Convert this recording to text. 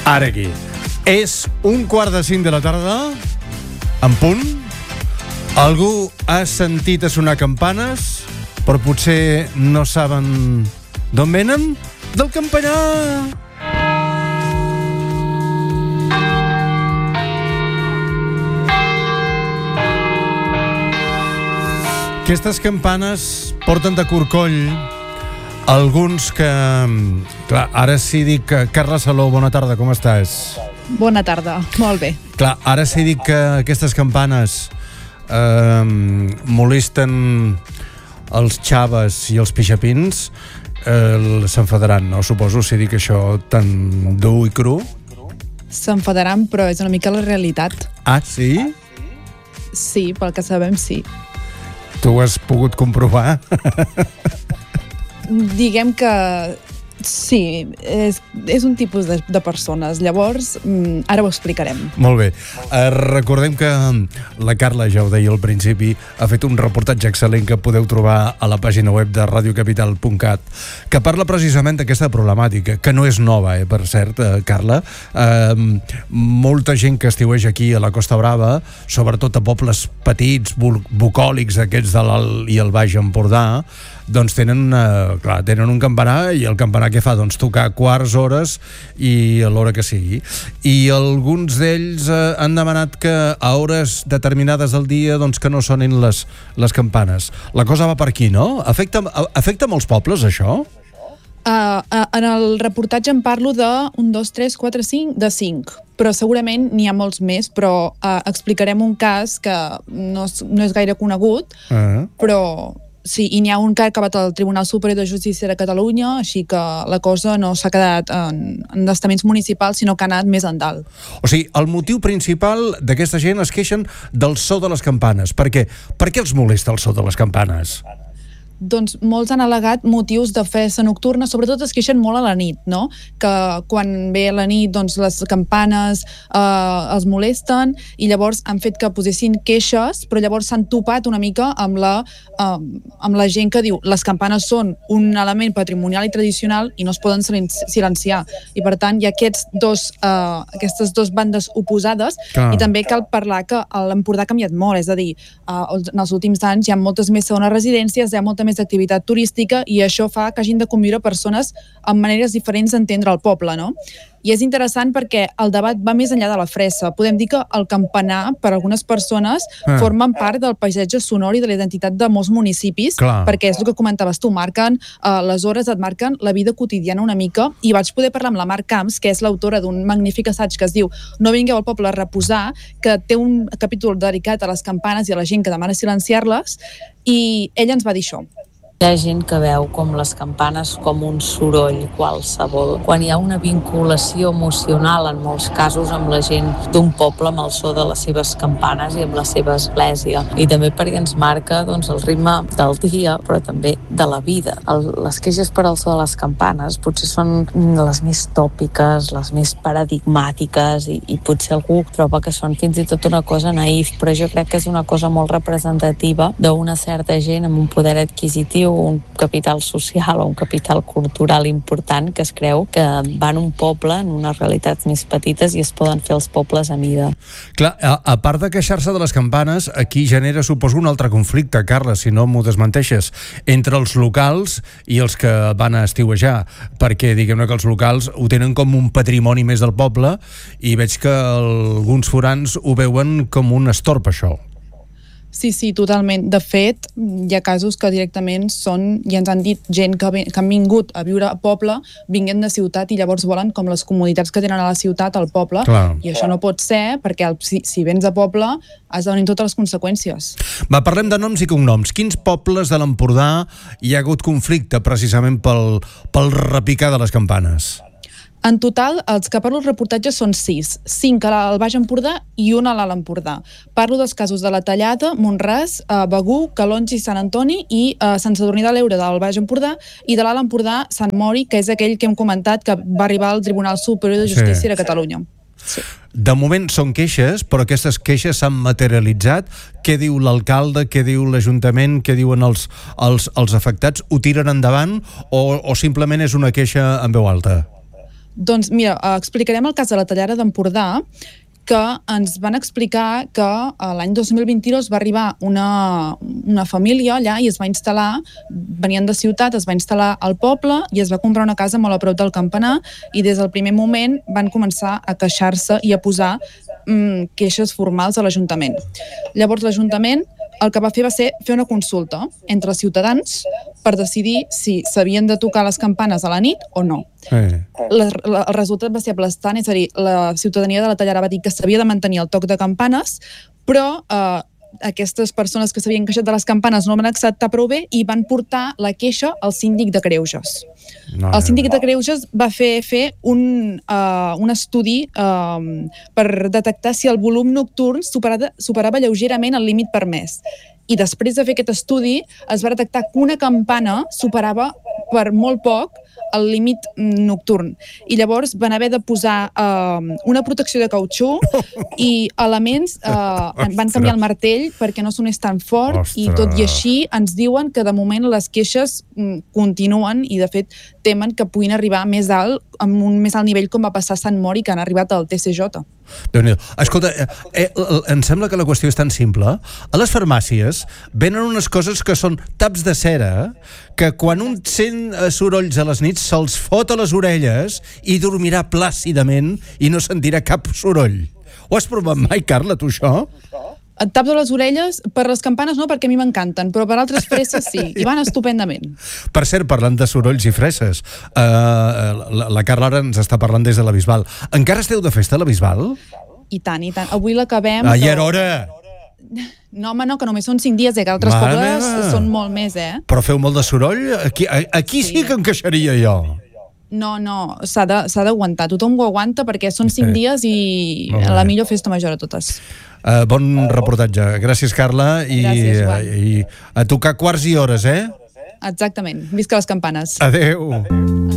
Ara aquí. És 1:45 de la tarda, en punt. Algú ha sentit a sonar campanes, però potser no saben d'on venen? Del campanar! Aquestes campanes porten de corcoll alguns que... Clar, ara sí dic que... Carla Saló, bona tarda, com estàs? Bona tarda, molt bé. Clar, ara sí dic que aquestes campanes molesten els xaves i els pixapins, s'enfadaran, no? Suposo, si dic això tan dur i cru. S'enfadaran, però és una mica la realitat. Ah, sí? Sí, pel que sabem, sí. Tu ho has pogut comprovar? Diguem que sí, és un tipus de persones. Llavors, ara ho explicarem. Molt bé. Recordem que la Carla, ja ho deia al principi, ha fet un reportatge excel·lent que podeu trobar a la pàgina web de radiocapital.cat, que parla precisament d'aquesta problemàtica, que no és nova, per cert, Carla. Molta gent que estiueja aquí a la Costa Brava, sobretot a pobles petits, bucòlics, aquests de l'Alt i el Baix Empordà, doncs tenen un campanar, i el campanar què fa? Doncs tocar quarts, hores i a l'hora que sigui. I alguns d'ells han demanat que a hores determinades del dia doncs que no sonin les campanes. La cosa va per aquí, no? Afecta molts pobles, això? En el reportatge en parlo de 1, 2, 3, 4, 5, de 5. Però segurament n'hi ha molts més, però explicarem un cas que no és gaire conegut, però... Sí, i n'hi ha un que ha acabat al Tribunal Superior de Justícia de Catalunya, així que la cosa no s'ha quedat en estaments municipals, sinó que ha anat més endalt. O sigui, el motiu principal d'aquesta gent es queixen del so de les campanes. Per què? Per què els molesta el so de les campanes? Doncs molts han al·legat motius de festa nocturna, sobretot es queixen molt a la nit, no? Que quan ve la nit, doncs les campanes els molesten, i llavors han fet que posessin queixes, però llavors s'han topat una mica amb la gent que diu les campanes són un element patrimonial i tradicional i no es poden silenciar. I per tant hi ha aquestes dues bandes oposades. Clar. I també cal parlar que l'Empordà ha canviat molt, és a dir, en els últims anys hi ha moltes més segones residències, hi ha molta més activitat turística, i això fa que hagin de conviure persones amb maneres diferents d'entendre el poble, no? I és interessant perquè el debat va més enllà de la fressa. Podem dir que el campanar, per algunes persones, formen part del paisatge sonor i de la identitat de molts municipis. Clar. Perquè és el que comentaves tu, marquen les hores, et marquen la vida quotidiana una mica, i vaig poder parlar amb la Mar Camps, que és l'autora d'un magnífic assaig que es diu No vingueu al poble a reposar, que té un capítol dedicat a les campanes i a la gent que demana silenciar-les, i ella ens va dir això. Hi ha gent que veu com les campanes com un soroll qualsevol, quan hi ha una vinculació emocional en molts casos amb la gent d'un poble, amb el so de les seves campanes i amb la seva església, i també perquè ens marca doncs, el ritme del dia, però també de la vida. Les queixes per al so de les campanes potser són les més tòpiques, les més paradigmàtiques, i potser algú troba que són fins i tot una cosa naïf, però jo crec que és una cosa molt representativa d'una certa gent amb un poder adquisitiu, un capital social o un capital cultural important, que es creu que van un poble en unes realitats més petites i es poden fer els pobles a mida. Clar, a part de queixar-se de les campanes, aquí genera, suposo, un altre conflicte, Carla, si no m'ho desmenteixes, entre els locals i els que van a estiuejar, perquè diguem-ne que els locals ho tenen com un patrimoni més del poble, i veig que alguns forans ho veuen com un estorb, això. Sí, totalment. De fet, hi ha casos que directament i ens han dit gent que han vingut a viure a poble, vinguent de ciutat, i llavors volen com les comoditats que tenen a la ciutat al poble. Clar. I això no pot ser, perquè si vens a poble has de venir amb totes les conseqüències. Va, parlem de noms i cognoms. Quins pobles de l'Empordà hi ha hagut conflicte precisament pel repicar de les campanes? En total, els que parlo al reportatge són 6. 5 al Baix Empordà i 1 a l'Alt Empordà. Parlo dels casos de la Tallada, Mont-ras, Begur, Calonge i Sant Antoni, i Sant Sadurní de l'Eure del Baix Empordà, i de l'Alt Empordà, Sant Mori, que és aquell que hem comentat que va arribar al Tribunal Superior de Justícia de Catalunya. Sí. De moment són queixes, però aquestes queixes s'han materialitzat. Què diu l'alcalde, què diu l'Ajuntament, què diuen els afectats? Ho tiren endavant o simplement és una queixa en veu alta? Doncs mira, explicarem el cas de la Tallera d'Empordà, que ens van explicar que l'any 2022 va arribar una família allà i es va instal·lar, venien de ciutat, es va instal·lar al poble i es va comprar una casa molt a prop del campanar i des del primer moment van començar a queixar-se i a posar queixes formals a l'Ajuntament. Llavors l'Ajuntament el que va fer fer una consulta entre els ciutadans per decidir si s'havien de tocar les campanes a la nit o no. El resultat va ser aplastant, és a dir, la ciutadania de la Tallera va dir que s'havia de mantenir el toc de campanes, però aquestes persones que s'havien queixat de les campanes no van acceptar prou bé i van portar la queixa al síndic de Greuges. El síndic de Greuges va fer un estudi per detectar si el volum nocturn superava lleugerament el límit permès. I després de fer aquest estudi es va detectar que una campana superava per molt poc el límit nocturn. I llavors van haver de posar una protecció de cautxú i elements, van canviar el martell perquè no sonés tan fort i tot i així ens diuen que de moment les queixes continuen i de fet temen que puguin arribar més alt, amb un més alt nivell com va passar a Sant Mori, que han arribat al TCJ. Déu-n'hi-do. Escolta, em sembla que la qüestió és tan simple. A les farmàcies venen unes coses que són taps de cera que quan un sent sorolls a les nits se'ls fot a les orelles i dormirà plàcidament i no sentirà cap soroll. Ho has provat mai, Carla, tu això? Et taps a les orelles, per les campanes no, perquè a mi m'encanten, però per altres fresses sí, i van estupendament. Per cert, parlant de sorolls i fresses, la Carla ara ens està parlant des de la Bisbal. Encara esteu de festa a la Bisbal? I tant, i tant. Avui l'acabem... Ja era hora! No, home, no, que només són 5 dies, que altres pobles són molt més, Però feu molt de soroll? Aquí sí que encaixaria jo. No, s'ha d'aguantar. Tothom ho aguanta perquè són 5 dies i la millor festa major a totes. Bon reportatge. Gràcies, Carla. Gràcies, Joan. I a tocar quarts i hores, Exactament. Visca les campanes. Adéu.